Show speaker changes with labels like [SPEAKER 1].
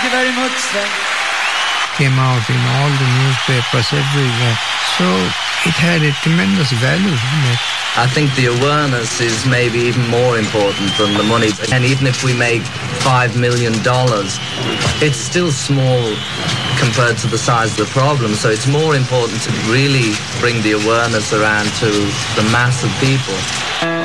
[SPEAKER 1] you very much, Sven.
[SPEAKER 2] Came out in all the newspapers everywhere. So it had a tremendous value, didn't it?
[SPEAKER 3] I think the awareness is maybe even more important than the money. And even if we make $5 million, it's still small compared to the size of the problem. So it's more important to really bring the awareness around to the mass of people.